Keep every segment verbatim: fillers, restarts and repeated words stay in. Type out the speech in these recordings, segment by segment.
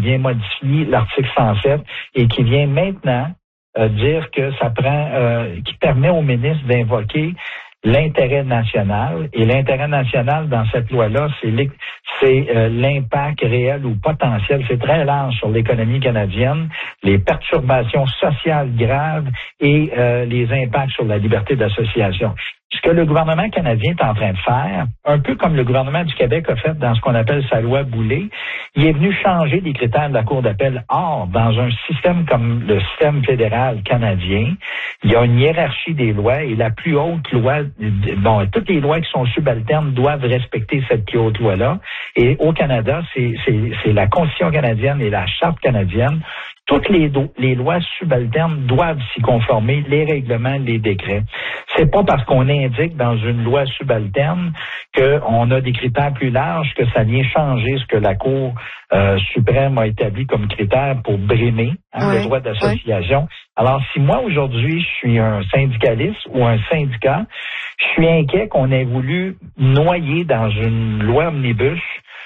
vient modifier l'article cent sept et qui vient maintenant euh, dire que ça prend, euh, qui permet au ministre d'invoquer l'intérêt national. Et l'intérêt national dans cette loi-là, c'est c'est euh, l'impact réel ou potentiel, c'est très large sur l'économie canadienne, les perturbations sociales graves et euh, les impacts sur la liberté d'association. Ce que le gouvernement canadien est en train de faire, un peu comme le gouvernement du Québec a fait dans ce qu'on appelle sa loi Boulay, il est venu changer les critères de la Cour d'appel. Or, dans un système comme le système fédéral canadien, il y a une hiérarchie des lois et la plus haute loi, bon, toutes les lois qui sont subalternes doivent respecter cette plus haute loi-là. Et au Canada, c'est, c'est, c'est la Constitution canadienne et la Charte canadienne. Toutes les, do- les lois subalternes doivent s'y conformer, les règlements, les décrets. C'est pas parce qu'on indique dans une loi subalterne qu'on a des critères plus larges que ça vient changer ce que la Cour euh, suprême a établi comme critère pour brimer hein, oui, le droit d'association. Oui. Alors, si moi, aujourd'hui, je suis un syndicaliste ou un syndicat, je suis inquiet qu'on ait voulu noyer dans une loi omnibus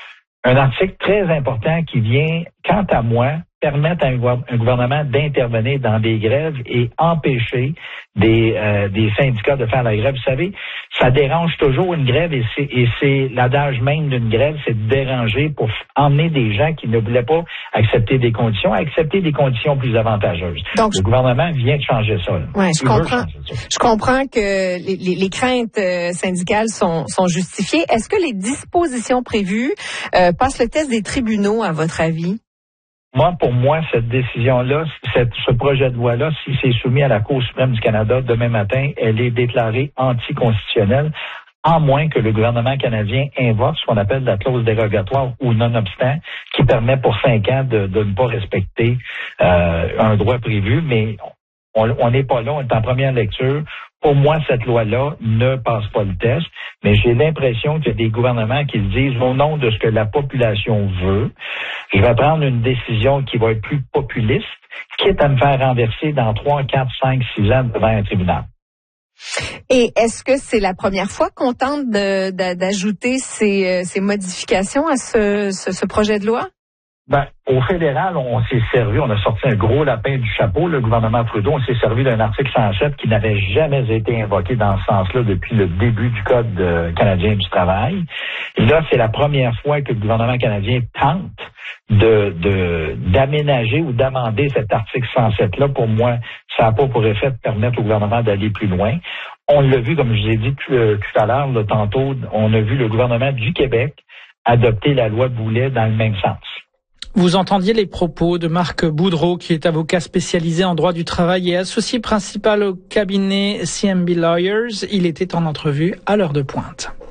un article très important qui vient, quant à moi, permettre à un gouvernement d'intervenir dans des grèves et empêcher des, euh, des syndicats de faire la grève. Vous savez, ça dérange toujours une grève et c'est, et c'est l'adage même d'une grève, c'est de déranger pour emmener des gens qui ne voulaient pas accepter des conditions à accepter des conditions plus avantageuses. Donc, le gouvernement vient de changer ça. Ouais, je comprends. Je comprends que les, les, les craintes syndicales sont, sont justifiées. Est-ce que les dispositions prévues euh, passent le test des tribunaux, à votre avis? Moi, pour moi, cette décision-là, cette, ce projet de loi-là, si c'est soumis à la Cour suprême du Canada demain matin, elle est déclarée anticonstitutionnelle, en moins que le gouvernement canadien invoque ce qu'on appelle la clause dérogatoire ou nonobstant, qui permet pour cinq ans de, de ne pas respecter euh, un droit prévu. Mais on n'est pas là, on est en première lecture. Pour moi, cette loi-là ne passe pas le test, mais j'ai l'impression qu'il y a des gouvernements qui se disent, au nom de ce que la population veut, je vais prendre une décision qui va être plus populiste, quitte à me faire renverser dans trois, quatre, cinq, six ans devant un tribunal. Et est-ce que c'est la première fois qu'on tente de, de, d'ajouter ces, ces modifications à ce, ce, ce projet de loi? Ben, au fédéral, on s'est servi, on a sorti un gros lapin du chapeau, le gouvernement Trudeau, on s'est servi d'un article cent sept qui n'avait jamais été invoqué dans ce sens-là depuis le début du Code euh, canadien du travail. Et là, c'est la première fois que le gouvernement canadien tente de, de d'aménager ou d'amender cet article cent sept-là. Pour moi, ça n'a pas pour effet de permettre au gouvernement d'aller plus loin. On l'a vu, comme je vous ai dit tout, euh, tout à l'heure, là, tantôt, on a vu le gouvernement du Québec adopter la loi Boulet dans le même sens. Vous entendiez les propos de Marc Boudreau, qui est avocat spécialisé en droit du travail et associé principal au cabinet C M B Lawyers. Il était en entrevue à l'heure de pointe.